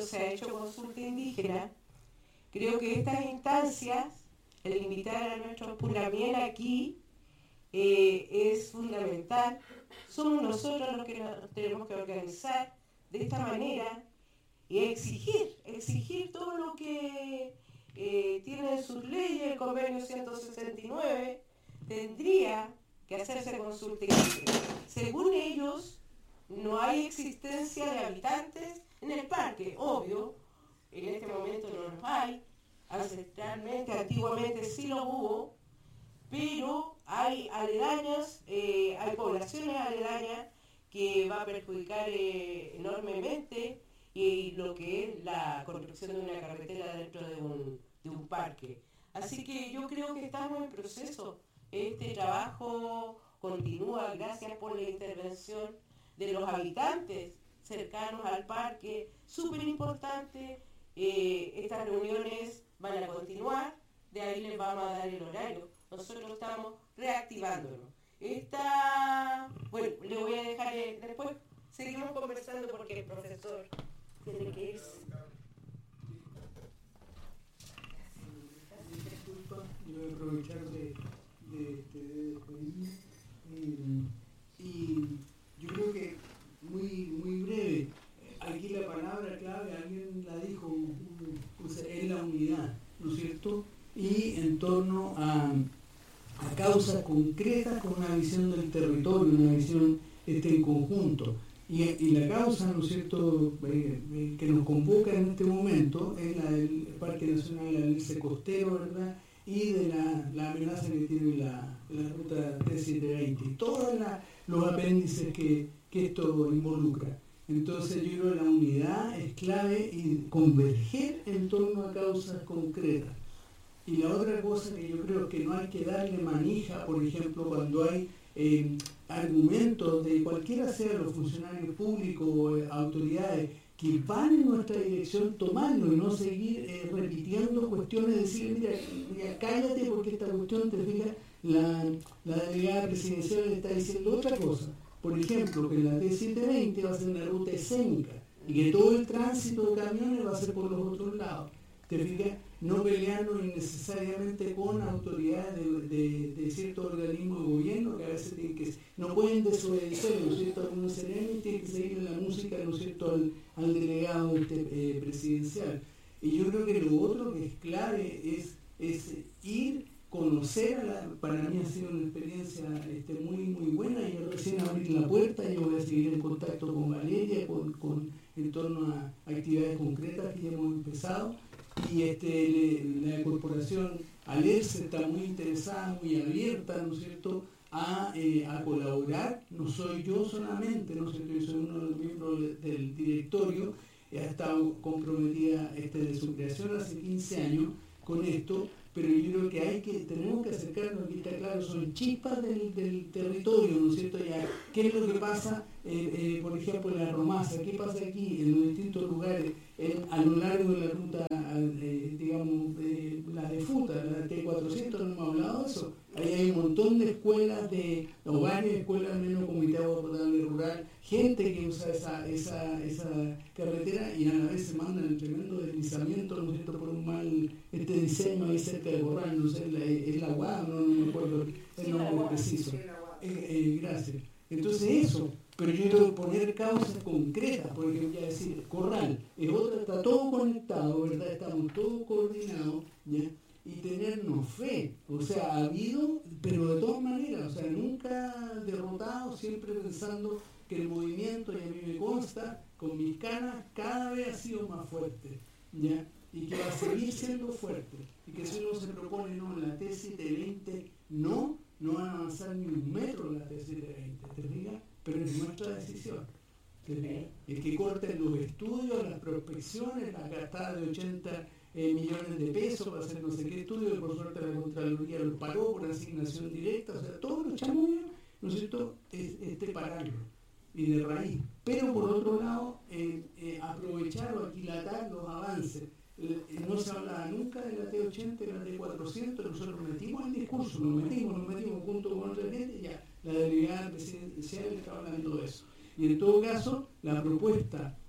se ha hecho consulta indígena. Creo que estas instancias, el invitar a nuestros pulamien aquí, es fundamental. Somos nosotros los que nos tenemos que organizar de esta manera y exigir todo lo que tiene en sus leyes. El convenio 169 tendría que hacerse consulta indígena. Según ellos, no hay existencia de habitantes en el parque, obvio, en este momento no los hay, ancestralmente, antiguamente sí lo hubo, pero hay aledañas, hay poblaciones aledañas que va a perjudicar enormemente y lo que es la construcción de una carretera dentro de un parque. Así que yo creo que estamos en proceso. Este trabajo continúa gracias por la intervención de los habitantes cercanos al parque, súper importante. Estas reuniones van a continuar, de ahí les vamos a dar el horario. Nosotros estamos reactivándonos. Bueno, le voy a dejar, después seguimos conversando porque el profesor tiene que irse. Yo voy a aprovechar de despedirme y yo creo que muy breve. Aquí la palabra clave, alguien la dijo, es la unidad, ¿no es cierto? Y en torno a causas concretas con una visión del territorio, una visión en conjunto. Y la causa, ¿no es cierto?, que nos convoca en este momento es la del Parque Nacional Alirse Costero, ¿verdad?, y de la amenaza que tiene la ruta T720 y todos los apéndices que esto involucra. Entonces yo creo que la unidad es clave y converger en torno a causas concretas. Y la otra cosa que yo creo que no hay que darle manija, por ejemplo, cuando hay argumentos de cualquiera sea los funcionarios públicos o autoridades que van en nuestra dirección, tomarlo y no seguir repitiendo cuestiones, decir, mira, cállate porque esta cuestión, te fijas, la delegada presidencial está diciendo otra cosa. Por ejemplo, que la T720 va a ser una ruta escénica y que todo el tránsito de camiones va a ser por los otros lados. ¿Te fijas? No pelearnos innecesariamente con autoridades de ciertos organismos de gobierno que a veces no pueden desobedecer, ¿no es cierto?, algunos serenos, tienen que seguir la música, ¿no es cierto?, al delegado presidencial. Y yo creo que lo otro que es clave es ir, conocer, para mí ha sido una experiencia muy buena. Yo recién abrí la puerta, yo voy a seguir en contacto con Valeria, en torno a actividades concretas que ya hemos empezado. Y la corporación Alirse está muy interesada, muy abierta, ¿no es cierto?, a colaborar. No soy yo solamente, ¿no es cierto?, yo soy uno de los miembros del directorio, ha estado comprometida desde su creación hace 15 años con esto, pero yo creo que tenemos que acercarnos, aquí está claro, son chispas del territorio, ¿no es cierto? Ya, ¿qué es lo que pasa, por ejemplo, en la Romasa? ¿Qué pasa aquí en los distintos lugares a lo largo de la ruta, digamos, la de Futa, la T400? No hemos hablado de eso. Ahí hay un montón de escuelas, o varias escuelas, menos Comité de Agua Potable Rural, gente que usa esa carretera y a la vez se mandan el tremendo deslizamiento, ¿no es cierto?, por un mal diseño ahí cerca de Borrán, no sé, es la UAM, no me acuerdo el nombre preciso. Gracias. Entonces eso, pero yo tengo que poner causas concretas, por ejemplo, ya decir, Corral, está todo conectado, ¿verdad?, estamos todos coordinados, ¿ya?, y tenernos fe, o sea, ha habido, pero de todas maneras, o sea, nunca derrotado, siempre pensando que el movimiento, y a mí me consta, con mis canas, cada vez ha sido más fuerte, ¿ya?, y que va a seguir siendo fuerte, y que si uno se propone, no, la T720, no van a avanzar ni un metro la T720, ¿te fijas? Pero es nuestra decisión, ¿te fijas? El que corten los estudios, las prospecciones, la gastada de 80 millones de pesos para hacer no sé qué estudio, y por suerte la Contraloría lo paró por asignación directa, o sea, todos los chamullos, ¿no es cierto?, pararlo, y de raíz. Pero por otro lado, aprovechar o aquilatar los avances. No se hablaba nunca de la T80 y la T400, nosotros metimos el discurso, nos metimos junto con otra gente, ya la delegada presidencial está hablando de eso. Y en todo caso, la propuesta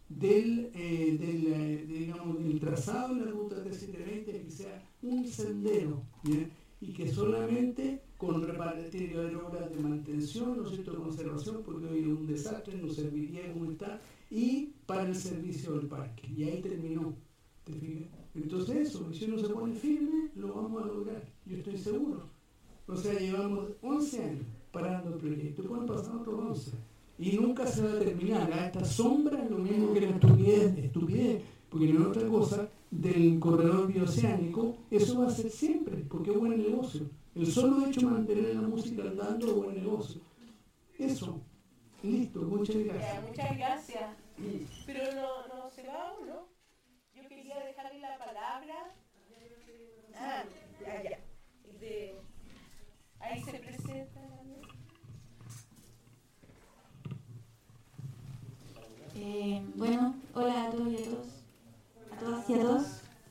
del trazado de la ruta 3720, que sea un sendero, ¿bien? Y que solamente tiene que haber obras de mantención, ¿no es cierto?, de conservación, porque hoy es un desastre, no serviría como está, y para el servicio del parque. Y ahí terminó, ¿te fijas? Entonces eso, si uno se pone firme, lo vamos a lograr, yo estoy seguro. O sea, llevamos 11 años parando el proyecto, pueden pasar otros 11. Y nunca se va a terminar. A esta sombra es lo mismo que la estupidez, porque no es otra cosa, del corredor bioceánico, eso va a ser siempre, porque es buen negocio. El solo hecho de mantener la música andando es buen negocio. Eso. Listo, muchas gracias. Muchas gracias. Pero no se va uno. Yo quería dejarle la palabra. Ya. Ahí se presenta también. Bueno, hola a todos y a todas y a todos.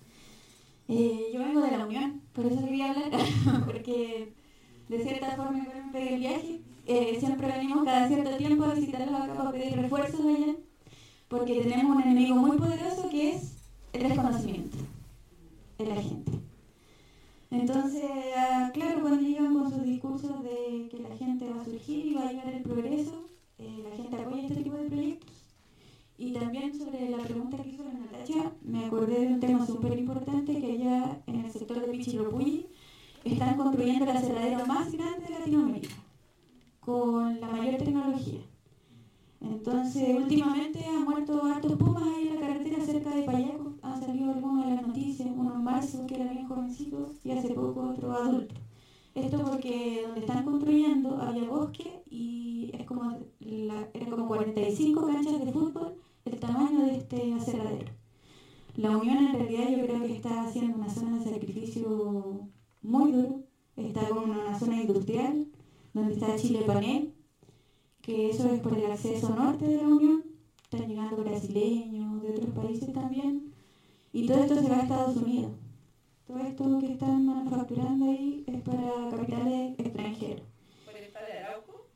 Yo vengo de la Unión, por eso quería hablar, porque de cierta forma me pegué el viaje. Siempre venimos cada cierto tiempo a visitarlos acá para pedir refuerzos allá, porque tenemos un enemigo muy poderoso que es el desconocimiento de la gente. Entonces, claro, cuando llegan con sus discursos de que la gente va a surgir y va a llegar el progreso, la gente apoya este tipo de proyectos. Y también sobre la pregunta que hizo la Natacha, me acordé de un tema súper importante, que allá en el sector de Pichilopulli están construyendo el aserradero más grande de Latinoamérica, con la mayor tecnología. Entonces, últimamente han muerto hartos pumas ahí en la carretera cerca de Payaco. Han salido algunos de las noticias, uno en marzo que era bien jovencito y hace poco otro adulto. Esto porque donde están construyendo había bosque y era como 45 canchas de fútbol el tamaño de este aserradero. La Unión en realidad yo creo que está haciendo una zona de sacrificio muy duro. Está como una zona industrial donde está Chile Panel, que eso es por el acceso norte de la Unión. Están llegando brasileños, de otros países también. Y todo esto se va a Estados Unidos. Todo esto que están manufacturando ahí es para capitales extranjeros. ¿Por el padre Arauco?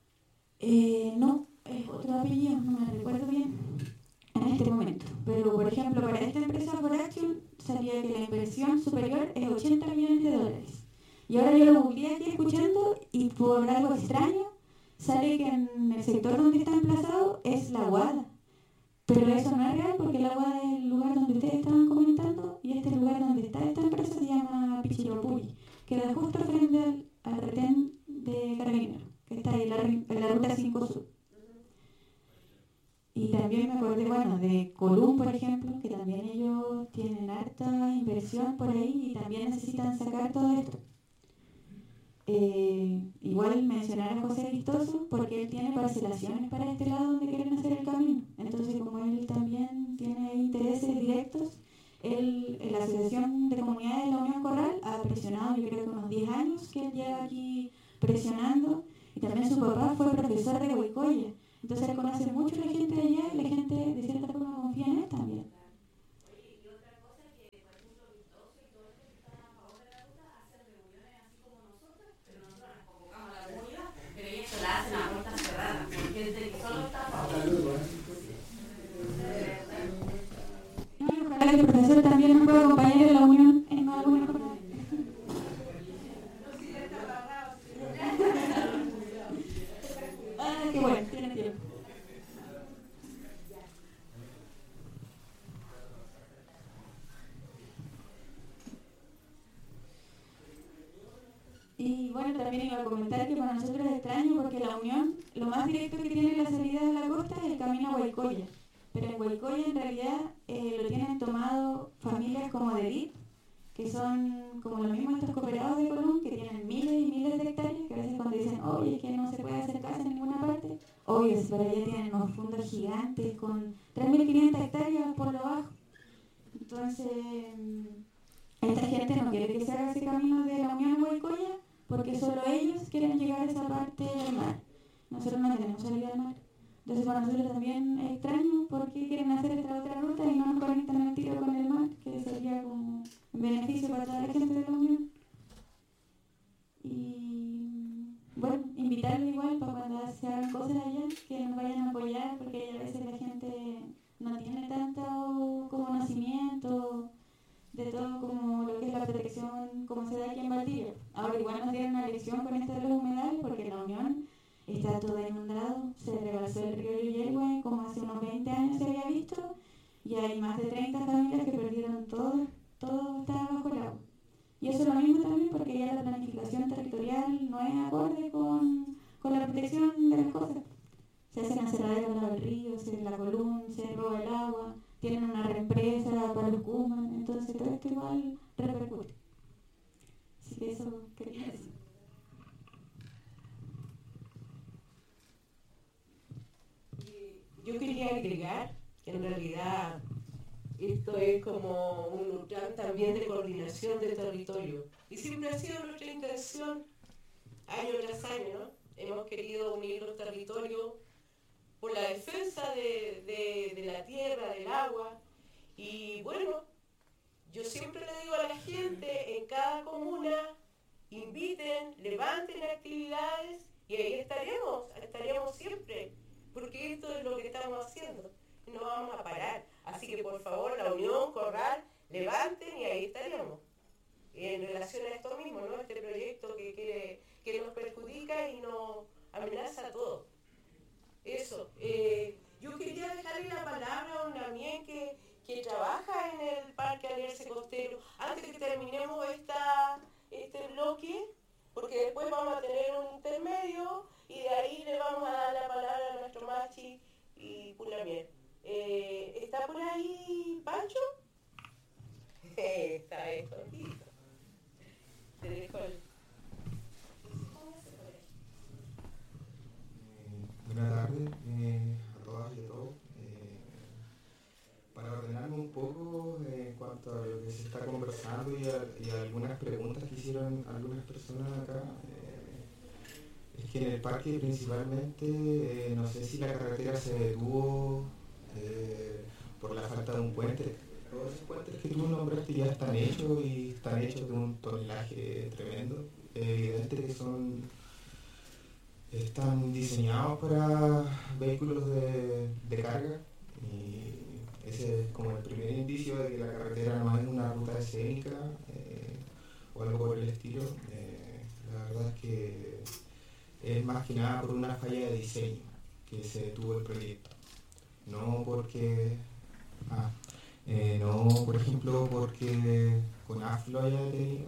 No, es otro apellido, no me recuerdo bien en este momento. Pero, por ejemplo, para esta empresa Foraction salía que la inversión superior es $80 millones. Y ahora yo lo googleé aquí escuchando y por algo extraño sale que en el sector donde está emplazado es La Guada. Pero eso no es real porque La Guada es el lugar donde ustedes estaban comentando y este lugar donde está esta empresa se llama Pichilopulli. Queda justo frente al retén de Carabineros, que está ahí en la ruta 5 Sur. Y también me acordé, bueno, de Colum, por ejemplo, que también ellos tienen harta inversión por ahí y también necesitan sacar todo esto. Igual mencionar a José Vistoso porque él tiene parcelaciones para este lado donde quieren hacer el camino. Entonces, como él también tiene intereses directos, la Asociación de Comunidades de la Unión Corral ha presionado, yo creo que unos 10 años que él lleva aquí presionando, y también su papá fue profesor de Huicoya. Entonces él conoce mucho a la gente de allá y la gente de cierta forma confía en él también. Y otra cosa que, por ejemplo, Vistoso y todos los que están a favor de la ruta hacen reuniones así como nosotros, pero nosotros nos convocamos a la comunidad, pero ellos se la hacen a puertas cerradas, con gente que solo está a favor. Ojalá que el profesor también nos pueda acompañar en la unión en alguna cosa. Qué bueno, tiene tiempo. Y bueno, también iba a comentar que para nosotros es extraño porque la Unión, lo más directo que tiene la salida de la costa es el camino a Huaycoya. Pero en Huaycoya en realidad lo tienen tomado familias como de Edith, que son como los mismos estos cooperados de Colón, que tienen miles y miles de hectáreas, que a veces cuando dicen, oye, es que no se puede hacer casa en ninguna parte, obvio, si por allá tienen unos fundos gigantes con 3.500 hectáreas por lo bajo. Entonces, esta gente no quiere que se haga ese camino de la Unión a Huaycoya, porque solo ellos quieren llegar a esa parte del mar. Nosotros no tenemos salida al mar. Entonces para nosotros también es extraño por qué quieren hacer esta otra ruta y no nos conectan el tiro con el mar, que sería como un beneficio para toda la gente de la Unión. Y bueno, invitarlos igual para cuando se hagan cosas allá, que nos vayan a apoyar, porque a veces la gente no como lo que es la protección como se da aquí en Valdivia. Ahora igual nos dieron una lección con esto de los humedales porque en la Unión está todo inundado, se rebalsó el río Yuyehue como hace unos 20 años se había visto y hay más de 30 familias que perdieron todo está bajo el agua. Y eso es lo mismo también porque ya la planificación territorial no es acorde con la protección de las cosas. Se hacen aserraderos al lado del río, se la columna, se roba el agua, tienen una represa para los Cuman, entonces todo esto igual repercute. Así que eso quería decir. Yo quería agregar que en realidad esto es como un plan también de coordinación de territorio. Y siempre ha sido nuestra intención, año tras año, ¿no? Hemos querido unir los territorios por la defensa de la tierra, del agua. Y bueno, yo siempre le digo a la gente, en cada comuna, inviten, levanten actividades y ahí estaríamos siempre, porque esto es lo que estamos haciendo, no vamos a parar. Así que por favor, la Unión, Corral, levanten y ahí estaríamos. En relación a esto mismo, ¿no? Este proyecto que nos perjudica y nos amenaza a todos. Eso. Yo quería dejarle la palabra a un Damián que trabaja en el Parque Alerce Costero. Antes que terminemos este bloque, porque después vamos a tener un intermedio y de ahí le vamos a dar la palabra a nuestro Machi y Pulamier. ¿Está por ahí Pancho? Está escondido. Te dejo el... Buenas tardes a todas y a todos. Para ordenarme un poco en cuanto a lo que se está conversando y a algunas preguntas que hicieron algunas personas acá, es que en el parque principalmente, no sé si la carretera se detuvo por la falta de un puente. Todos esos puentes que tú nombraste ya están hechos y están hechos de un tonelaje tremendo. Es evidente que están diseñados para vehículos de carga y ese es como el primer indicio de que la carretera no es una ruta escénica o algo por el estilo. La verdad es que es más que nada por una falla de diseño que se detuvo el proyecto. No porque... no, por ejemplo, porque CONAF lo haya detenido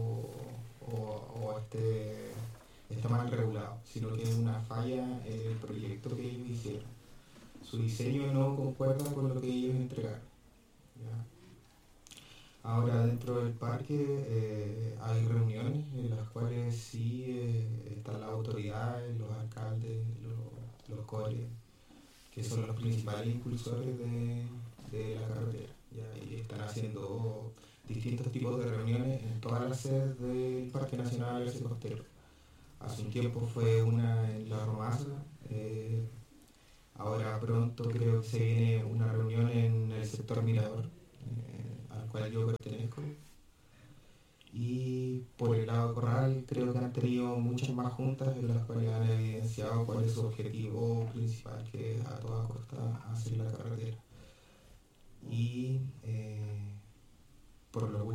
o está mal regulado, sino que es una falla en el proyecto que ellos hicieron. Su diseño no concuerda con lo que ellos entregaron. ¿Ya? Ahora, dentro del parque hay reuniones en las cuales sí están las autoridades, los alcaldes, los CORE, que son los principales impulsores de la carretera, ¿ya? Y están haciendo distintos tipos de reuniones en todas las sedes del Parque Nacional Alerce Costero. Hace un tiempo fue una en La Romasa, ahora pronto creo que se viene una reunión en el sector Mirador, al cual yo pertenezco. Y por el lado Corral creo que han tenido muchas más juntas en las cuales han evidenciado cuál es su objetivo principal, que es a toda costa hacer la carretera. Y por lo